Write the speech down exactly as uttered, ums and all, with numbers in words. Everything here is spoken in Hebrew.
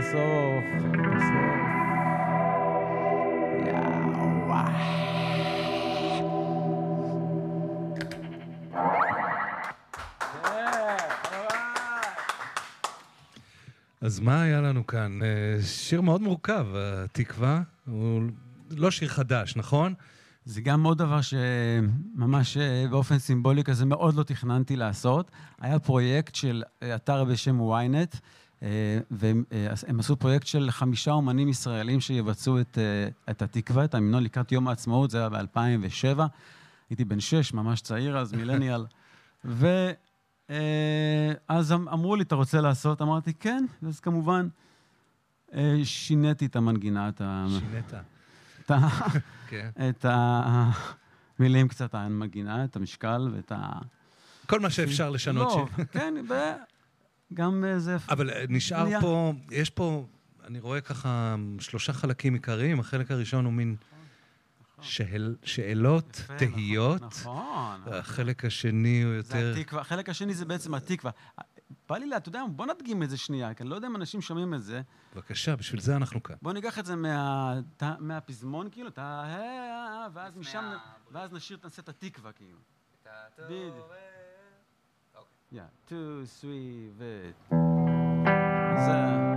בסוף, בסוף. יאו. אז מה היה לנו כאן? שיר מאוד מורכב, התקווה. הוא לא שיר חדש, נכון? זה גם עוד דבר שממש באופן סימבולי כזה מאוד לא תכננתי לעשות. היה פרויקט של אתר בשם ynet, והם עשו פרויקט של חמישה אומנים ישראלים שיבצעו את, את התקווה, את המנון לקראת יום העצמאות, זה היה ב-אלפיים ושבע. הייתי בן שש, ממש צעיר, אז מילניאל. ואז אמרו לי, אתה רוצה לעשות? אמרתי, כן. אז כמובן, שיניתי את המנגינה, את ה... שינית. את המילים קצת, המגינה, את המשקל ואת ה... כל מה שאפשר לשנות. לא, כן, וגם זה... אבל נשאר פה, יש פה, אני רואה ככה שלושה חלקים עיקריים. החלק הראשון הוא מין שאלות, תהיות. נכון. החלק השני הוא יותר... זה התקווה. החלק השני זה בעצם התקווה. בא לי לה, אתה יודע, בוא נדגים את זה שנייה, כי אני לא יודע אם אנשים שומעים את זה. בבקשה, בשביל זה אנחנו כאן. בוא ניקח את זה מהפזמון, כאילו, ואז משם, ואז נשאיר, נעשה את התקווה, כאילו. בדיוק. Yeah, two, three, ו... זה...